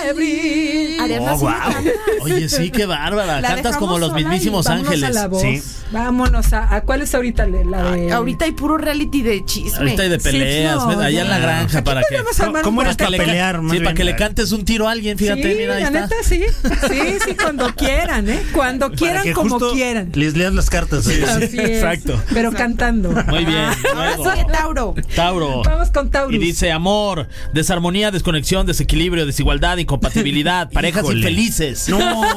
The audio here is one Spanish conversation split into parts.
febril. Ariana sí wow. canta. Oye, sí, qué bárbara. La Cantas como dejamos los sola mismísimos y Vámonos ángeles. a la voz. Sí. Vámonos a ¿cuál es ahorita la de? Ahorita hay puro reality de chisme. Ahorita hay de peleas, Sí, no, allá en la ya. granja para que. Podemos armar ¿Cómo un eres para podcast. pelear? Más Sí, para bien. que le cantes un tiro a alguien, fíjate, Sí, mira, ahí la está. neta sí. Sí, cuando quieran, cuando Para quieran, que como justo quieran. les leas las cartas. Así es. exacto. Pero cantando. Muy bien. Ahora luego. sigue Tauro. Tauro. Vamos con Taurus. Y dice amor, desarmonía, desconexión, desequilibrio, desigualdad, incompatibilidad, parejas Híjole. infelices.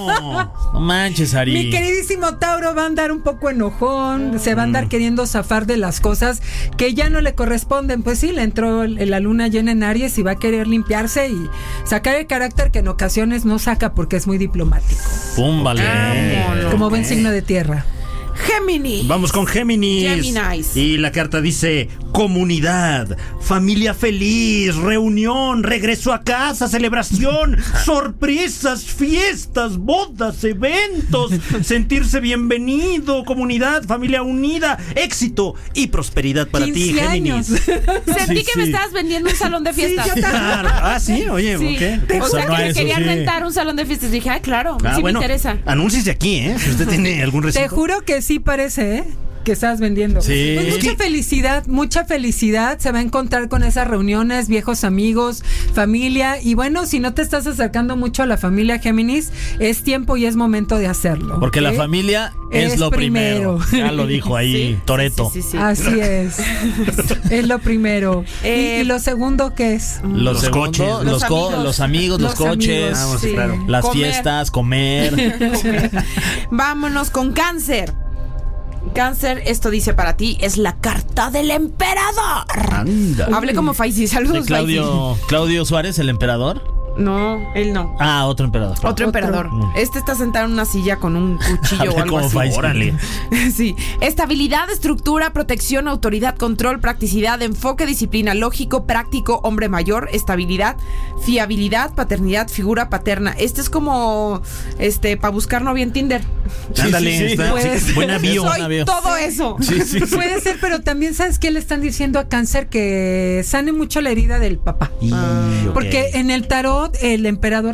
No manches, Ari. Mi queridísimo Tauro va a andar un poco enojón, se va a andar queriendo zafar de las cosas que ya no le corresponden. Pues sí, le entró la luna llena en Aries y va a querer limpiarse y sacar el carácter que en ocasiones no saca porque es muy diplomático. Pum, vale. Vámonos. Como buen signo de tierra. Géminis. Vamos con Géminis. Géminis. Y la carta dice: comunidad, familia feliz, reunión, regreso a casa, celebración, sorpresas, fiestas, bodas, eventos, sentirse bienvenido, comunidad, familia unida, éxito y prosperidad para ti, 15 años. Géminis. Sentí Sí, que me sí. estabas vendiendo un salón de fiestas. yo también. Claro. Ah, sí, oye, Sí. ok. O sea, Sonó que me eso, querían sí. rentar un salón de fiestas. Dije, ay, claro, sí Bueno, me interesa. anúnciese aquí, si usted tiene algún recinto. Te juro que sí parece, que estás vendiendo. Sí. Pues mucha felicidad. Se va a encontrar con esas reuniones, viejos amigos, familia. Y bueno, si no te estás acercando mucho a la familia Géminis, es tiempo y es momento de hacerlo. Porque la ¿ok? familia es lo primero. Ya lo dijo ahí Toretto. Sí. Así es. Es lo primero. ¿Y lo segundo qué es? Los Los coches, los amigos, los coches, amigos, sí, claro. las Comer. fiestas, comer. Vámonos con Cáncer. Cáncer, esto dice para ti, es la carta del emperador. Anda. Hablé como Faisy, De saludos Claudio Suárez, el emperador. Faisy. No, él no. Ah, otro emperador. Otro emperador. Este está sentado en una silla con un cuchillo o Hablé algo como así. Faisy. Órale. Sí. Estabilidad, estructura, protección, autoridad, control, practicidad, enfoque, disciplina, lógico, práctico, hombre mayor, estabilidad, fiabilidad, paternidad, figura paterna. Este es como para buscar novia en Tinder. Ándale, sí. está- Pues, sí, buena bio. Soy bio. todo eso. Puede ser, pero también sabes que le están diciendo a Cáncer que sane mucho la herida del papá. Y, ok. Porque en el tarot el emperador